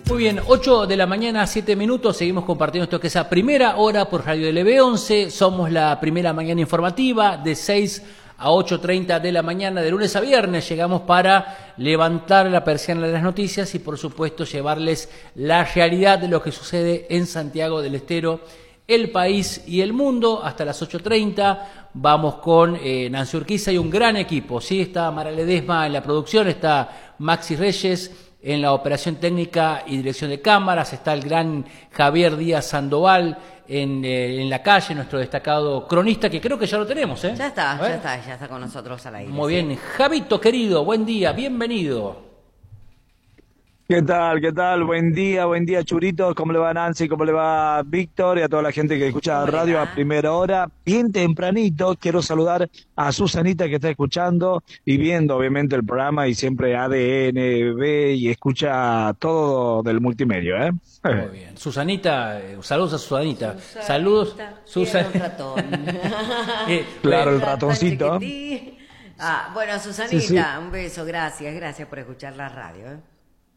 Muy bien, 8 de la mañana, 7 minutos, seguimos compartiendo esto que es a primera hora por Radio LB11, somos la primera mañana informativa de 6 a 8:30 de la mañana, de lunes a viernes, llegamos para levantar la persiana de las noticias y por supuesto llevarles la realidad de lo que sucede en Santiago del Estero, el país y el mundo. Hasta las 8:30 vamos con Nancy Urquiza y un gran equipo, ¿sí? Está Mara Ledesma en la producción, está Maxi Reyes en la operación técnica y dirección de cámaras, está el gran Javier Díaz Sandoval en la calle, nuestro destacado cronista, que creo que ya lo tenemos, ¿eh? Ya está con nosotros al aire. Muy sí. bien, Javito querido, buen día, bienvenido. ¿Qué tal? ¿Qué tal? Buen día, Churitos. ¿Cómo le va Nancy? ¿Cómo le va Víctor? Y a toda la gente que escucha la radio a primera hora. Bien tempranito, quiero saludar a Susanita que está escuchando y viendo obviamente el programa y siempre ADN, ve y escucha todo del multimedia, ¿eh? Muy bien. Susanita, saludos a Susanita. Saludos, Susan. Un ratón. Claro, el ratoncito. Bueno, Susanita, Sí. un beso, gracias por escuchar la radio, ¿eh?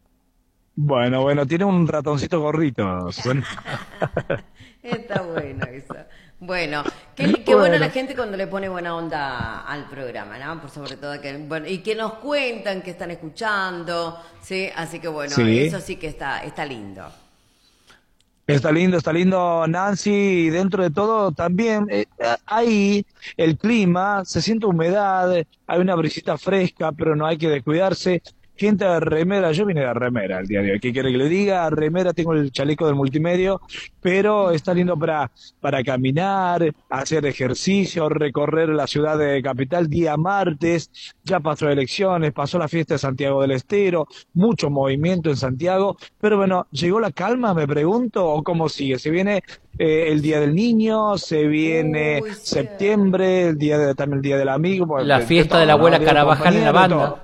Bueno, tiene un ratoncito gorrito, Susana. Está bueno eso. Bueno, qué bueno la gente cuando le pone buena onda al programa, ¿no? Por sobre todo y que nos cuentan que están escuchando, ¿sí? Así que bueno, Sí. eso sí que está lindo. Está lindo, Nancy, y dentro de todo también, ahí el clima, se siente humedad, hay una brisita fresca, pero no hay que descuidarse. Gente de remera, yo vine de remera el día de hoy, ¿qué quiere que le diga? Remera, tengo el chaleco del multimedio, pero está lindo para caminar, hacer ejercicio, recorrer la ciudad de capital día martes, ya pasó elecciones, pasó la fiesta de Santiago del Estero, mucho movimiento en Santiago, pero bueno, ¿llegó la calma, me pregunto, o cómo sigue? ¿Se viene el Día del Niño, se viene septiembre, también el Día del Amigo? La fiesta de la abuela Carabajal en la banda.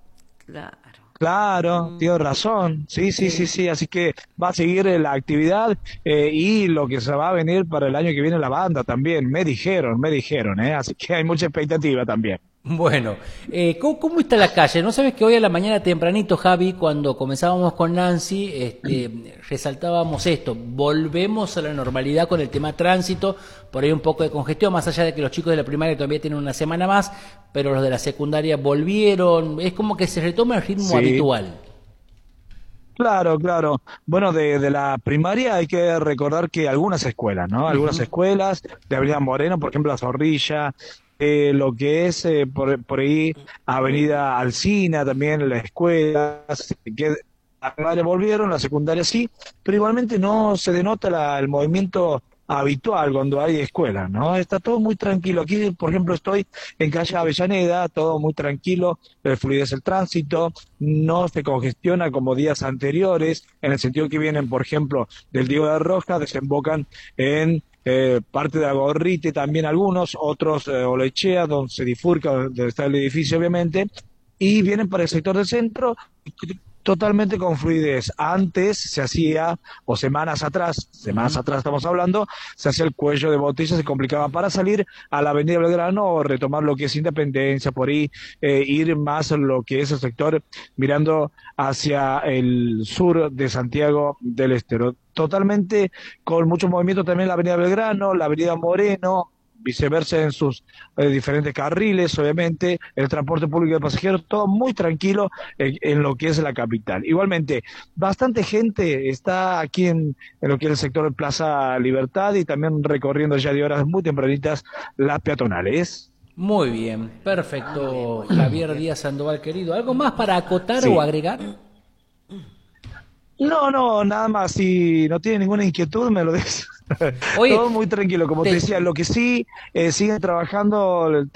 Claro, tiene razón, sí, así que va a seguir la actividad y lo que se va a venir para el año que viene la banda también, me dijeron, así que hay mucha expectativa también. Bueno, ¿cómo está la calle? ¿No sabes que hoy a la mañana tempranito, Javi, cuando comenzábamos con Nancy, resaltábamos esto, volvemos a la normalidad con el tema tránsito, por ahí un poco de congestión, más allá de que los chicos de la primaria todavía tienen una semana más, pero los de la secundaria volvieron, es como que se retoma el ritmo habitual. Claro. Bueno, de la primaria hay que recordar que algunas escuelas, ¿no? Algunas escuelas de Avenida Moreno, por ejemplo, La Zorrilla, lo que es por ahí Avenida Alsina, también las escuelas, que la primaria volvieron, la secundaria sí, pero igualmente no se denota el movimiento habitual cuando hay escuelas, ¿no? Está todo muy tranquilo. Aquí, por ejemplo, estoy en calle Avellaneda, todo muy tranquilo, fluidez el tránsito, no se congestiona como días anteriores, en el sentido que vienen, por ejemplo, del Diego de Rojas, desembocan en parte de Agorrite, también algunos, otros Olechea, donde se bifurca, donde está el edificio, obviamente, y vienen para el sector del centro, totalmente con fluidez. Antes se hacía, o semanas atrás estamos hablando, se hacía el cuello de botella, se complicaba para salir a la avenida Belgrano o retomar lo que es Independencia, por ahí ir más a lo que es el sector mirando hacia el sur de Santiago del Estero. Totalmente con mucho movimiento también la avenida Belgrano, la avenida Moreno, viceversa en sus diferentes carriles, obviamente, el transporte público de pasajeros, todo muy tranquilo en lo que es la capital. Igualmente, bastante gente está aquí en lo que es el sector de Plaza Libertad y también recorriendo ya de horas muy tempranitas las peatonales. Muy bien, perfecto, Javier Díaz Sandoval, querido. ¿Algo más para acotar o agregar? No, nada más. Si no tiene ninguna inquietud, me lo des. Oye, todo muy tranquilo, como te decía. Lo que sí, siguen trabajando